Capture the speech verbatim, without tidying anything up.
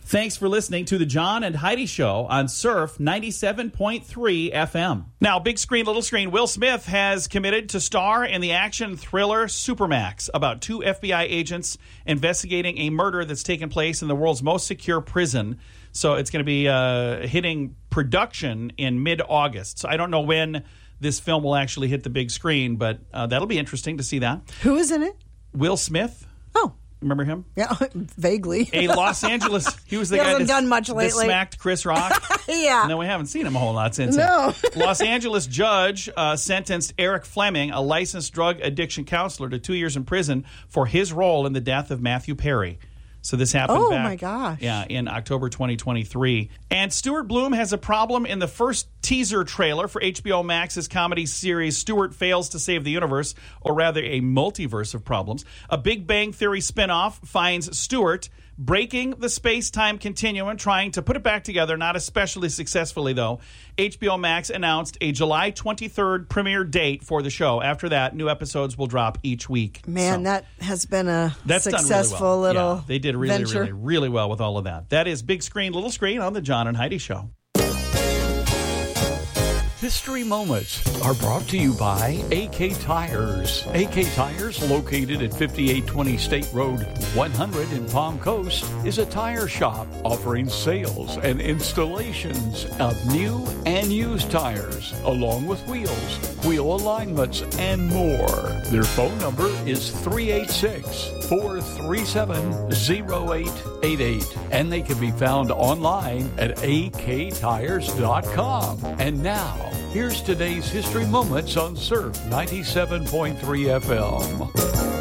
Thanks for listening to the John and Heidi Show on Surf ninety-seven point three F M. Now, big screen, little screen, Will Smith has committed to star in the action thriller Supermax about two F B I agents investigating a murder that's taken place in the world's most secure prison. So it's going to be uh, hitting production in mid-August. So I don't know when this film will actually hit the big screen, but uh, that'll be interesting to see that. Who is in it? Will Smith. Oh. Remember him? Yeah, vaguely. A Los Angeles. He was the he guy hasn't that, done much that lately. smacked Chris Rock. Yeah. No, we haven't seen him a whole lot since. No. Los Angeles judge uh, sentenced Eric Fleming, a licensed drug addiction counselor, to two years in prison for his role in the death of Matthew Perry. So this happened oh, back, my gosh. yeah, in October twenty twenty-three. And Stuart Bloom has a problem in the first teaser trailer for H B O Max's comedy series Stuart Fails to Save the Universe, or rather a multiverse of problems. A Big Bang Theory spinoff finds Stuart breaking the space-time continuum, trying to put it back together, not especially successfully, though. H B O Max announced a July twenty-third premiere date for the show. After that, new episodes will drop each week. Man, so, that has been a that's successful done really well. little Yeah, they did really, venture. really, really well with all of that. That is Big Screen, Little Screen on the John and Heidi Show. History Moments are brought to you by A K Tires. A K Tires, located at fifty-eight twenty State Road one hundred in Palm Coast, is a tire shop offering sales and installations of new and used tires, along with wheels, wheel alignments, and more. Their phone number is three eight six, four three seven, zero eight eight eight, and they can be found online at a k tires dot com. And now, here's today's History Moments on Surf ninety-seven point three F M.